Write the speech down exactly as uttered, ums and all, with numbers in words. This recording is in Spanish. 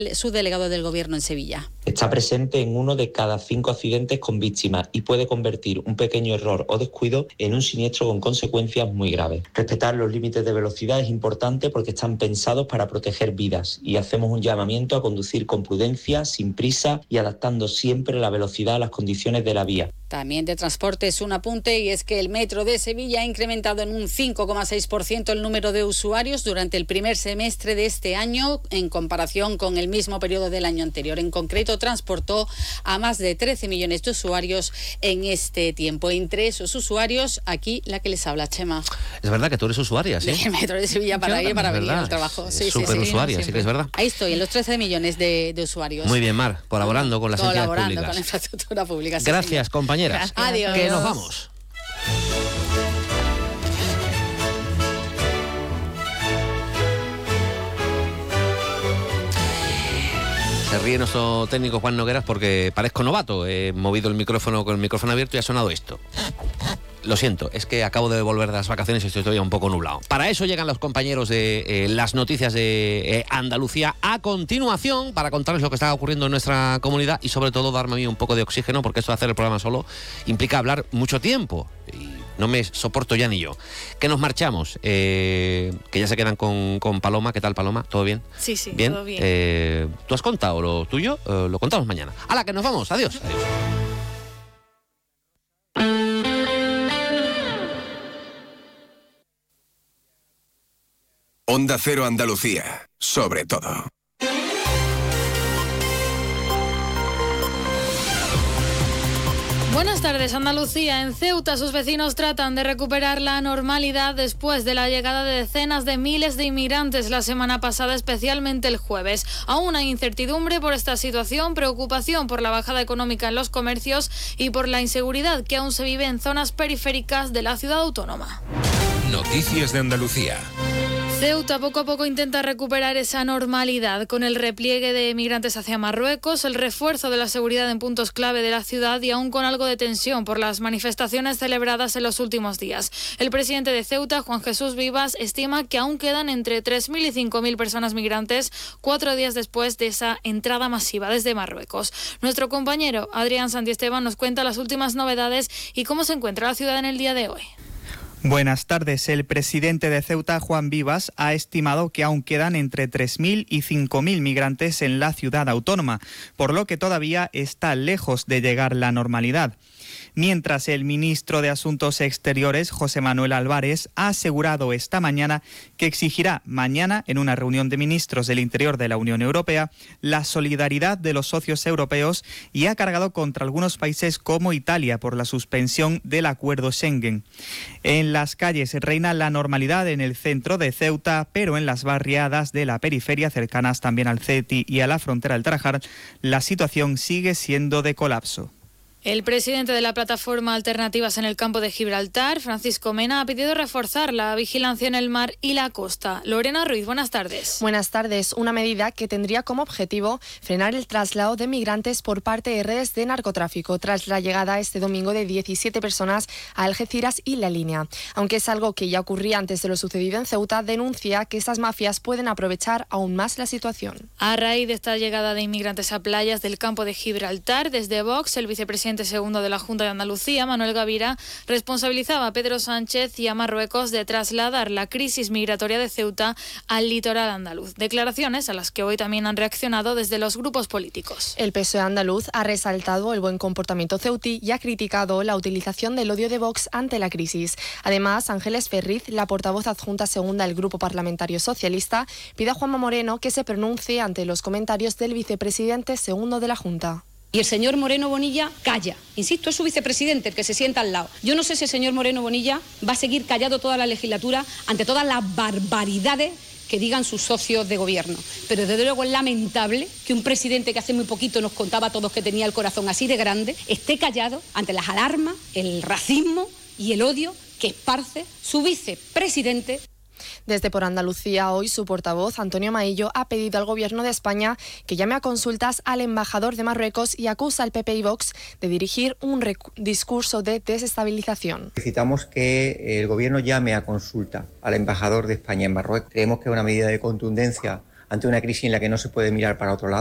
subdelegado del Gobierno en Sevilla. Está presente en uno de cada cinco accidentes con víctimas y puede convertir un pequeño error o descuido en un siniestro con consecuencias muy graves. Respetar los límites de velocidad es importante porque están pensados para proteger vidas y hacemos un llamamiento a conducir con prudencia, sin prisa y adaptando siempre la velocidad a las condiciones de la vía. También de transporte es un apunte y es que el Metro de Sevilla ha incrementado en un cinco coma seis por ciento el número de usuarios durante el primer semestre de este año en comparación con el mismo periodo del año anterior. En concreto, transportó a más de trece millones de usuarios en este tiempo. Entre esos usuarios, aquí la que les habla, Chema. Es verdad que tú eres usuaria, ¿sí? El Metro de Sevilla para ir para venir al trabajo. Sí, súper sí, usuaria, sí, sí que es verdad. Ahí estoy, en los trece millones de, de usuarios. Muy bien, Mar, colaborando con las entidades públicas. Colaborando con la infraestructura pública. Sí, Gracias, señor. compañeras. Gracias. Adiós. Que nos vamos. Se ríe nuestro técnico Juan Nogueras porque parezco novato. He movido el micrófono con el micrófono abierto y ha sonado esto. Lo siento, es que acabo de volver de las vacaciones y estoy todavía un poco nublado. Para eso llegan los compañeros de eh, las noticias de eh, Andalucía a continuación para contarles lo que está ocurriendo en nuestra comunidad y sobre todo darme a mí un poco de oxígeno porque esto de hacer el programa solo implica hablar mucho tiempo y no me soporto ya ni yo. Que nos marchamos, eh, que ya se quedan con, con Paloma. ¿Qué tal, Paloma? ¿Todo bien? Sí, sí, ¿Bien? todo bien. Eh, ¿Tú has contado lo tuyo? Eh, lo contamos mañana. ¡Hala, que nos vamos! Adiós. Adiós. Onda Cero Andalucía, sobre todo. Buenas tardes, Andalucía. En Ceuta, sus vecinos tratan de recuperar la normalidad después de la llegada de decenas de miles de inmigrantes la semana pasada, especialmente el jueves. Aún hay incertidumbre por esta situación, preocupación por la bajada económica en los comercios y por la inseguridad que aún se vive en zonas periféricas de la ciudad autónoma. Noticias de Andalucía. Ceuta poco a poco intenta recuperar esa normalidad con el repliegue de migrantes hacia Marruecos, el refuerzo de la seguridad en puntos clave de la ciudad y aún con algo de tensión por las manifestaciones celebradas en los últimos días. El presidente de Ceuta, Juan Jesús Vivas, estima que aún quedan entre tres mil y cinco mil personas migrantes cuatro días después de esa entrada masiva desde Marruecos. Nuestro compañero Adrián Santiesteban nos cuenta las últimas novedades y cómo se encuentra la ciudad en el día de hoy. Buenas tardes. El presidente de Ceuta, Juan Vivas, ha estimado que aún quedan entre tres mil y cinco mil migrantes en la ciudad autónoma, por lo que todavía está lejos de llegar la normalidad. Mientras, el ministro de Asuntos Exteriores, José Manuel Álvarez, ha asegurado esta mañana que exigirá mañana, en una reunión de ministros del Interior de la Unión Europea, la solidaridad de los socios europeos y ha cargado contra algunos países como Italia por la suspensión del acuerdo Schengen. En las calles reina la normalidad en el centro de Ceuta, pero en las barriadas de la periferia, cercanas también al Ceti y a la frontera del Tarajal, la situación sigue siendo de colapso. El presidente de la plataforma Alternativas en el Campo de Gibraltar, Francisco Mena, ha pedido reforzar la vigilancia en el mar y la costa. Lorena Ruiz, buenas tardes. Buenas tardes. Una medida que tendría como objetivo frenar el traslado de migrantes por parte de redes de narcotráfico tras la llegada este domingo de diecisiete personas a Algeciras y La Línea. Aunque es algo que ya ocurría antes de lo sucedido en Ceuta, denuncia que estas mafias pueden aprovechar aún más la situación. A raíz de esta llegada de inmigrantes a playas del Campo de Gibraltar, desde Vox, el vicepresidente segundo de la Junta de Andalucía, Manuel Gavira, responsabilizaba a Pedro Sánchez y a Marruecos de trasladar la crisis migratoria de Ceuta al litoral andaluz. Declaraciones a las que hoy también han reaccionado desde los grupos políticos. El P S O E andaluz ha resaltado el buen comportamiento ceutí y ha criticado la utilización del odio de Vox ante la crisis. Además, Ángeles Ferriz, la portavoz adjunta segunda del Grupo Parlamentario Socialista, pide a Juanma Moreno que se pronuncie ante los comentarios del vicepresidente segundo de la Junta. Y el señor Moreno Bonilla calla. Insisto, es su vicepresidente el que se sienta al lado. Yo no sé si el señor Moreno Bonilla va a seguir callado toda la legislatura ante todas las barbaridades que digan sus socios de gobierno. Pero desde luego es lamentable que un presidente que hace muy poquito nos contaba a todos que tenía el corazón así de grande, esté callado ante las alarmas, el racismo y el odio que esparce su vicepresidente. Desde Por Andalucía, hoy su portavoz, Antonio Maillo, ha pedido al Gobierno de España que llame a consultas al embajador de Marruecos y acusa al P P y Vox de dirigir un discurso de desestabilización. Necesitamos que el Gobierno llame a consulta al embajador de España en Marruecos. Creemos que es una medida de contundencia ante una crisis en la que no se puede mirar para otro lado.